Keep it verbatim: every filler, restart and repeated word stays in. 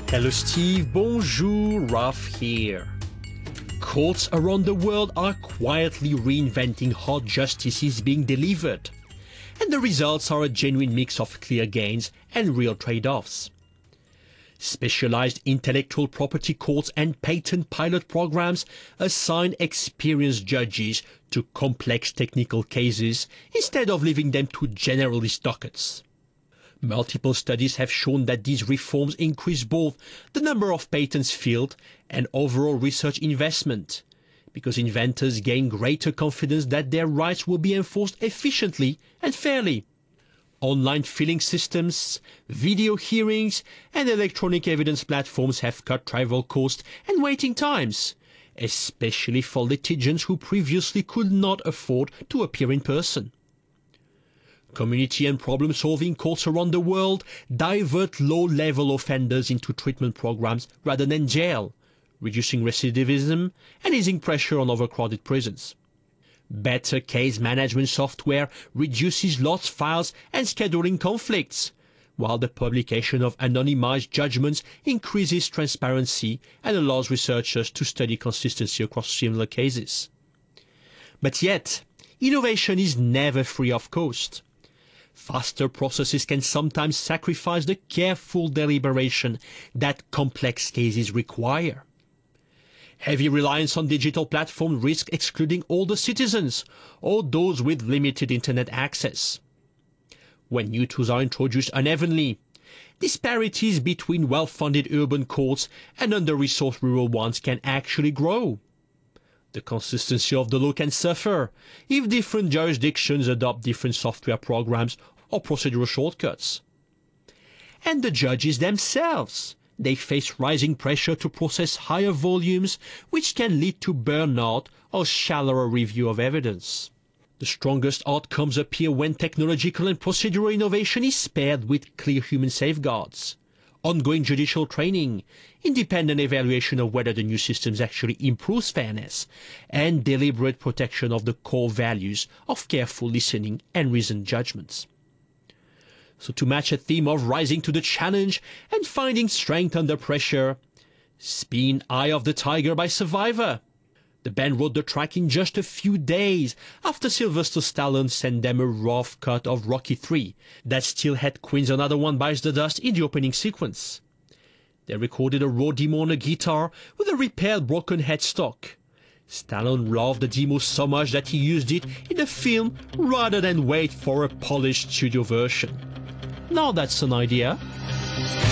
Hello Steve, bonjour, Ralph here. Courts around the world are quietly reinventing how justice is being delivered, and the results are a genuine mix of clear gains and real trade-offs. Specialized intellectual property courts and patent pilot programs assign experienced judges to complex technical cases instead of leaving them to generalist dockets. Multiple studies have shown that these reforms increase both the number of patents filed and overall research investment, because inventors gain greater confidence that their rights will be enforced efficiently and fairly. Online filing systems, video hearings, and electronic evidence platforms have cut trial costs and waiting times, especially for litigants who previously could not afford to appear in person. Community and problem-solving courts around the world divert low-level offenders into treatment programs rather than jail, reducing recidivism and easing pressure on overcrowded prisons. Better case management software reduces lost files and scheduling conflicts, while the publication of anonymized judgments increases transparency and allows researchers to study consistency across similar cases. But yet, innovation is never free of cost. Faster processes can sometimes sacrifice the careful deliberation that complex cases require. Heavy reliance on digital platforms risks excluding older citizens or those with limited internet access. When new tools are introduced unevenly, disparities between well-funded urban courts and under-resourced rural ones can actually grow. The consistency of the law can suffer if different jurisdictions adopt different software programs or procedural shortcuts. And the judges themselves, they face rising pressure to process higher volumes, which can lead to burnout or shallower review of evidence. The strongest outcomes appear when technological and procedural innovation is paired with clear human safeguards, ongoing judicial training, independent evaluation of whether the new systems actually improves fairness, and deliberate protection of the core values of careful listening and reasoned judgments. So to match a theme of rising to the challenge and finding strength under pressure, spin Eye of the Tiger by Survivor. The band wrote the track in just a few days after Sylvester Stallone sent them a rough cut of Rocky three that still had Queen's Another One Bites the Dust in the opening sequence. They recorded a raw demo on a guitar with a repaired broken headstock. Stallone loved the demo so much that he used it in the film rather than wait for a polished studio version. Now that's an idea.